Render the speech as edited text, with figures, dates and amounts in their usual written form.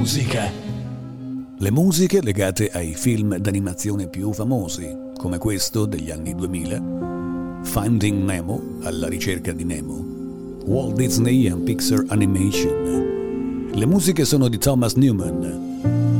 musica. Le musiche legate ai film d'animazione più famosi, come questo degli anni 2000, Finding Nemo, alla ricerca di Nemo, Walt Disney and Pixar Animation. Le musiche sono di Thomas Newman,